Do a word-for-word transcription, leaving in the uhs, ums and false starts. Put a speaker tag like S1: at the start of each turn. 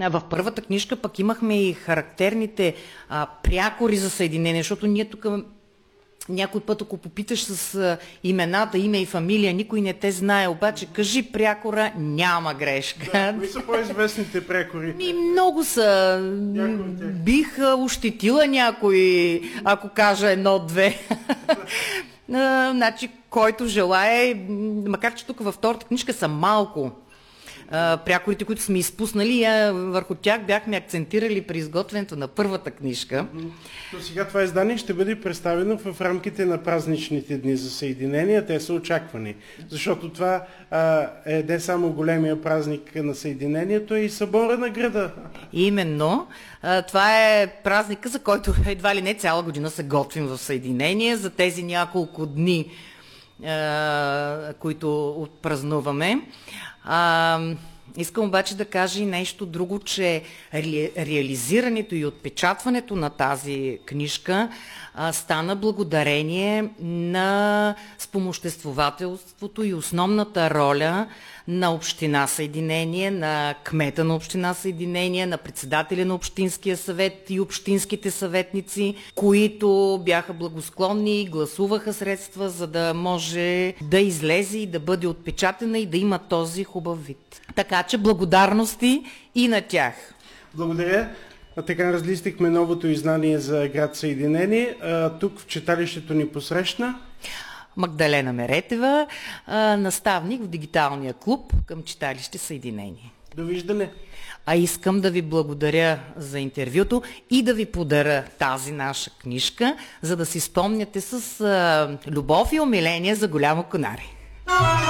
S1: В първата книжка пък имахме и характерните а, прякори за съединение, защото ние тук някой път, ако попиташ с а, имената, име и фамилия, никой не те знае, обаче кажи прякора, няма грешка.
S2: Да, кои са по-известните прякори?
S1: И много са. Бих а, ощетила някой, ако кажа едно-две. Значи, който желае, макар че тук във втората книжка са малко прякорите, които сме изпуснали, а върху тях бяхме акцентирали при изготвянето на първата книжка.
S2: Но сега това издание ще бъде представено в рамките на празничните дни за съединение. Те са очаквани. Защото това а, е не само големия празник на съединението, а и събора на града.
S1: Именно. А, това е празника, за който едва ли не цяла година се готвим в съединение. За тези няколко дни, а, които отпразнуваме. А, искам обаче да кажа и нещо друго, че ре, реализирането и отпечатването на тази книжка а, стана благодарение на спомоществователството и основната роля на община Съединение, на кмета на община Съединение, на председателя на Общинския съвет и общинските съветници, които бяха благосклонни и гласуваха средства, за да може да излезе и да бъде отпечатана и да има този хубав вид. Така че благодарности и на тях.
S2: Благодаря. А така разлистихме новото издание за град Съединение. А, тук в читалището ни посрещна
S1: Магдалена Меретева, наставник в дигиталния клуб към читалище Съединение.
S2: Довиждане!
S1: А искам да ви благодаря за интервюто и да ви подаря тази наша книжка, за да си спомняте с любов и умиление за Голямо Конаре.